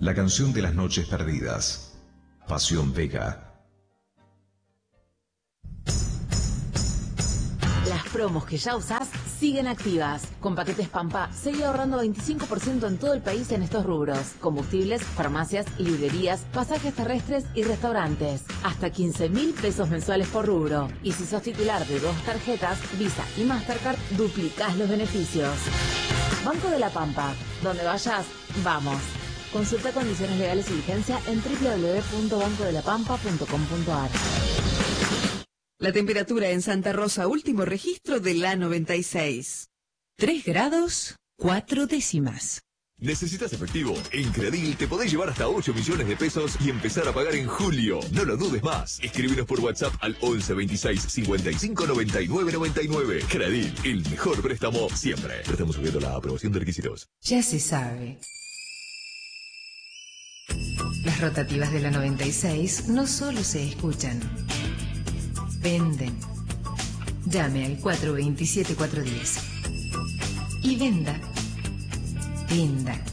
La canción de las noches perdidas. Pasión Vega. Las promos que ya usás siguen activas. Con paquetes Pampa, seguí ahorrando 25% en todo el país en estos rubros. Combustibles, farmacias, librerías, pasajes terrestres y restaurantes. Hasta 15.000 pesos mensuales por rubro. Y si sos titular de 2 tarjetas, Visa y Mastercard, duplicás los beneficios. Banco de la Pampa. Donde vayas, vamos. Consulta condiciones legales y vigencia en www.bancodelapampa.com.ar. La temperatura en Santa Rosa, último registro de la 96. 3 grados, 4 décimas. ¿Necesitas efectivo? En Credil te podés llevar hasta 8 millones de pesos y empezar a pagar en julio. No lo dudes más. Escríbenos por WhatsApp al 11 26 55 99 99. Credil, el mejor préstamo siempre. Pero estamos subiendo la aprobación de requisitos. Ya se sabe. Las rotativas de la 96 no solo se escuchan, venden. Llame al 427-410 y venda. Venda.